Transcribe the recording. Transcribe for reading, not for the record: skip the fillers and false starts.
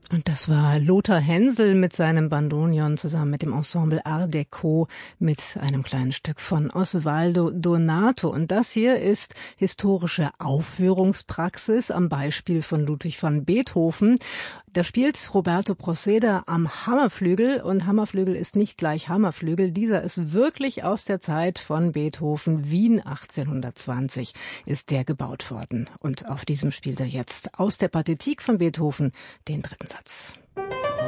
Und das war Lothar Hensel mit seinem Bandonion zusammen mit dem Ensemble Art Deco mit einem kleinen Stück von Osvaldo Donato. Und das hier ist historische Aufführungspraxis am Beispiel von Ludwig van Beethoven. Da spielt Roberto Proceda am Hammerflügel und Hammerflügel ist nicht gleich Hammerflügel. Dieser ist wirklich aus der Zeit von Beethoven. Wien 1820 ist der gebaut worden. Und auf diesem spielt er jetzt aus der Pathetique von Beethoven den dritten Satz.